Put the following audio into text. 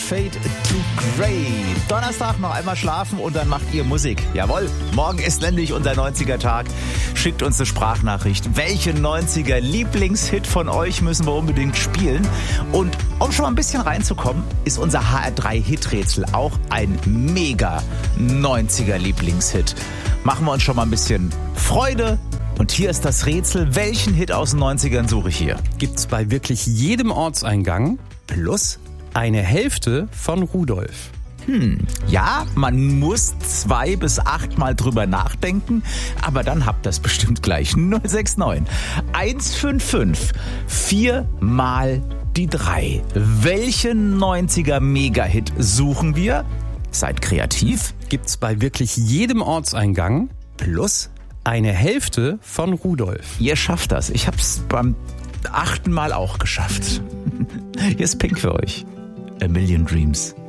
Fade to Grey. Donnerstag noch einmal schlafen und dann macht ihr Musik. Jawohl, morgen ist nämlich unser 90er-Tag. Schickt uns eine Sprachnachricht. Welchen 90er-Lieblingshit von euch müssen wir unbedingt spielen? Und um schon mal ein bisschen reinzukommen, ist unser HR3-Hiträtsel auch ein mega 90er-Lieblingshit. Machen wir uns schon mal ein bisschen Freude. Und hier ist das Rätsel. Welchen Hit aus den 90ern suche ich hier? Gibt's bei wirklich jedem Ortseingang plus eine Hälfte von Rudolf. Ja, man muss 2 bis 8 Mal drüber nachdenken, aber dann habt ihr es bestimmt gleich. 069 155 4 mal die 3. Welchen 90er Mega-Hit suchen wir? Seid kreativ. Gibt's bei wirklich jedem Ortseingang plus eine Hälfte von Rudolf. Ihr schafft das. Ich hab's beim 8. Mal auch geschafft. Hier ist Pink für euch. A Million Dreams.